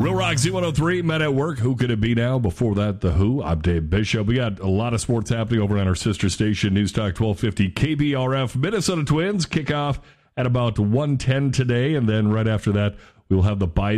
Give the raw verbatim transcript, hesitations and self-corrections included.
Real Rock Z one oh three, Men at Work. Who could it be now? Before that, The Who. I'm Dave Bishop. We got a lot of sports happening over on our sister station, News Talk twelve fifty K B R F. Minnesota Twins kick off at about one ten today, and then right after that, we'll have the Bison